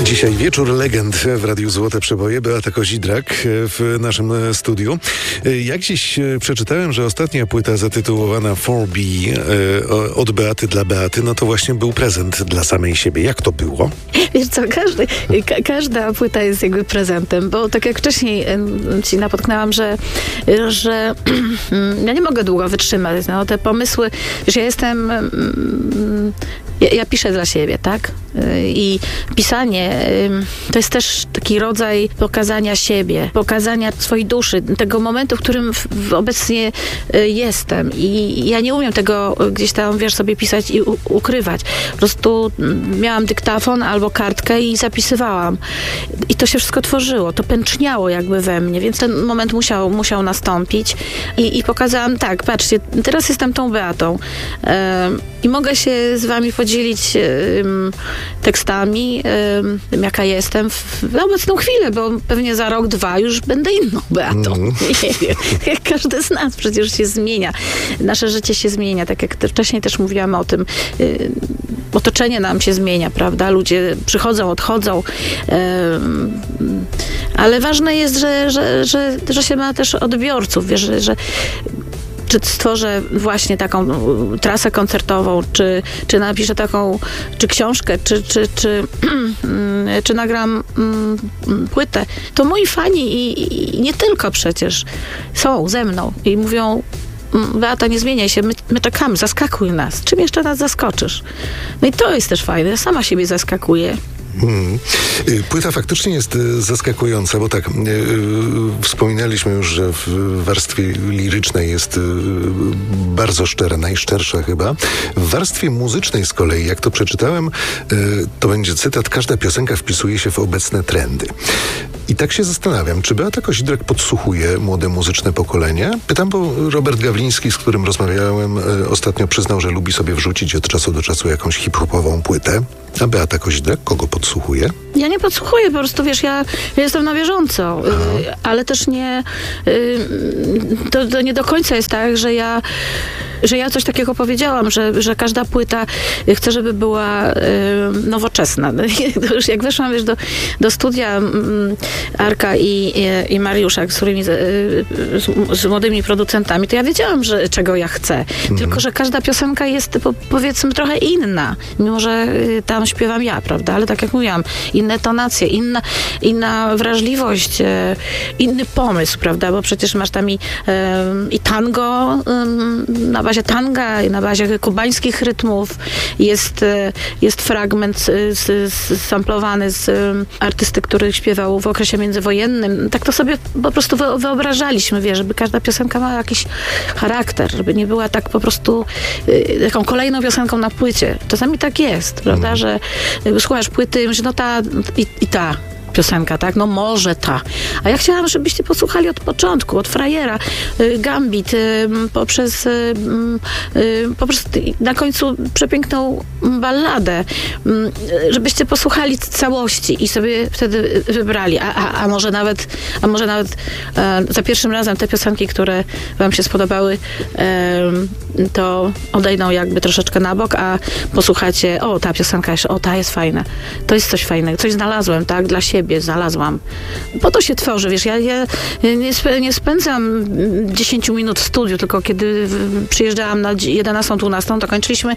Dzisiaj wieczór legend w Radiu Złote Przeboje. Beata Kozidrak w naszym studiu. Jak dziś przeczytałem, że ostatnia płyta zatytułowana 4B od Beaty dla Beaty, no to właśnie był prezent dla samej siebie. Jak to było? Wiesz co, każda płyta jest jakby prezentem, bo tak jak wcześniej ci napotknęłam, że ja nie mogę długo wytrzymać. No, te pomysły, wiesz, ja piszę dla siebie, tak? I pisanie to jest też taki rodzaj pokazania siebie, pokazania swojej duszy, tego momentu, w którym obecnie jestem. I ja nie umiem tego gdzieś tam, wiesz, sobie pisać i ukrywać. Po prostu miałam dyktafon albo kartkę i zapisywałam. I to się wszystko tworzyło, to pęczniało jakby we mnie, więc ten moment musiał nastąpić. I pokazałam, tak, patrzcie, teraz jestem tą Beatą i mogę się z wami podzielić tekstami, jaka jestem na obecną chwilę, bo pewnie za rok, dwa już będę inną Beatą. Nie wiem. Jak każdy z nas przecież się zmienia. Nasze życie się zmienia, tak jak wcześniej też mówiłam o tym. Otoczenie nam się zmienia, prawda? Ludzie przychodzą, odchodzą. Ale ważne jest, że się ma też odbiorców, wiesz, że czy stworzę właśnie taką trasę koncertową, czy napiszę taką, czy książkę, czy nagram płytę, to moi fani i nie tylko przecież są ze mną i mówią: Beata, nie zmieniaj się, my czekamy, zaskakuj nas. Czym jeszcze nas zaskoczysz? No i to jest też fajne, ja sama siebie zaskakuję. Płyta faktycznie jest zaskakująca, bo tak, wspominaliśmy już, że w warstwie lirycznej jest bardzo szczera, najszczersza chyba. W warstwie muzycznej z kolei, jak to przeczytałem, to będzie cytat: każda piosenka wpisuje się w obecne trendy. I tak się zastanawiam, czy Beata Kozidrak podsłuchuje młode muzyczne pokolenie? Pytam, bo Robert Gawliński, z którym rozmawiałem ostatnio, przyznał, że lubi sobie wrzucić od czasu do czasu jakąś hip-hopową płytę. A Beata Kozidrak kogo podsłuchuje? Ja nie podsłuchuję, po prostu, wiesz, ja jestem na bieżąco, ale też nie, to nie do końca jest tak, że ja coś takiego powiedziałam, że każda płyta chcę, żeby była nowoczesna. To już jak weszłam, wiesz, do studia Arka i Mariusza, z którymi z młodymi producentami, to ja wiedziałam, czego ja chcę. Tylko że każda piosenka jest, powiedzmy, trochę inna. Mimo że tam śpiewam ja, prawda? Ale tak jak mówiłam, inne tonacje, inna wrażliwość, inny pomysł, prawda? Bo przecież masz tam i tango na bazie tanga, na bazie kubańskich rytmów. Jest fragment samplowany z artysty, który śpiewał w okresie międzywojennym. Tak to sobie po prostu wyobrażaliśmy, wiesz, żeby każda piosenka miała jakiś charakter, żeby nie była tak po prostu taką kolejną piosenką na płycie. Czasami tak jest, prawda, że słuchasz płyty i myślisz, no ta i ta piosenka, tak? No może ta. A ja chciałam, żebyście posłuchali od początku, od Frajera, Gambit, poprzez na końcu przepiękną balladę, żebyście posłuchali całości i sobie wtedy wybrali. A może nawet za pierwszym razem te piosenki, które wam się spodobały, to odejdą jakby troszeczkę na bok, a posłuchacie, o, ta piosenka jeszcze, o, ta jest fajna. To jest coś fajnego. Coś znalazłem, tak? Dla siebie znalazłam. Po to się tworzy, wiesz, ja nie spędzam 10 minut w studiu, tylko kiedy przyjeżdżałam na 11-12, to kończyliśmy,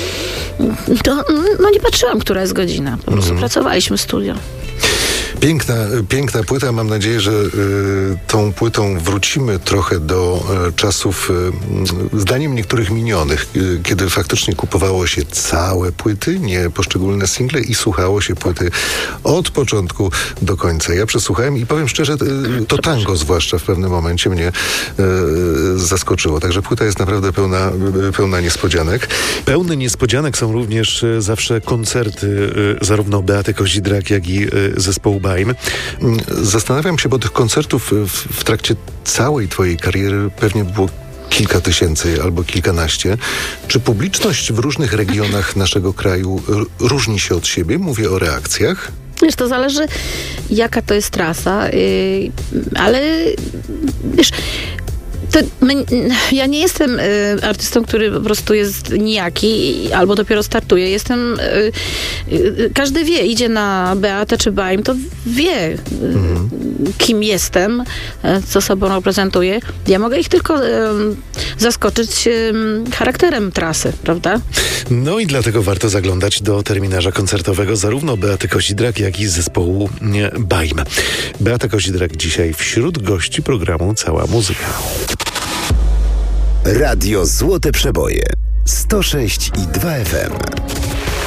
no nie patrzyłam, która jest godzina. Po prostu pracowaliśmy w studio. Piękna płyta. Mam nadzieję, że tą płytą wrócimy trochę do czasów, zdaniem niektórych, minionych, kiedy faktycznie kupowało się całe płyty, nie poszczególne single, i słuchało się płyty od początku do końca. Ja przesłuchałem i powiem szczerze, to tango zwłaszcza w pewnym momencie mnie zaskoczyło. Także płyta jest naprawdę pełna niespodzianek. Pełne niespodzianek są również zawsze koncerty zarówno Beaty Kozidrak, jak i zespołu Baim. Zastanawiam się, bo tych koncertów w trakcie całej twojej kariery pewnie było kilka tysięcy albo kilkanaście. Czy publiczność w różnych regionach naszego kraju różni się od siebie? Mówię o reakcjach. Wiesz, to zależy, jaka to jest trasa, ale wiesz, Ja nie jestem artystą, który po prostu jest nijaki albo dopiero startuje. Każdy wie, idzie na Beatę czy Baim, to wie, kim jestem, co sobą reprezentuję. Ja mogę ich tylko zaskoczyć charakterem trasy, prawda? No i dlatego warto zaglądać do terminarza koncertowego zarówno Beaty Kozidrak, jak i zespołu Baim. Beata Kozidrak dzisiaj wśród gości programu Cała Muzyka. Radio Złote Przeboje 106,2 FM.